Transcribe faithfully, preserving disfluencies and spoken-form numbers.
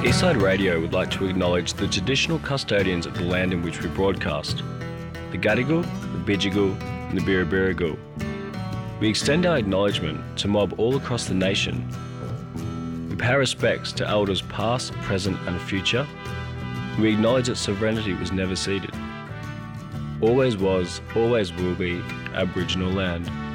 Eastside Radio would like to acknowledge the traditional custodians of the land in which we broadcast, the Gadigal, the Bidjigal and the Birrabirragal. We extend our acknowledgement to mob all across the nation. We pay respects to elders past, present and future. We acknowledge that sovereignty was never ceded. Always was, always will be Aboriginal land.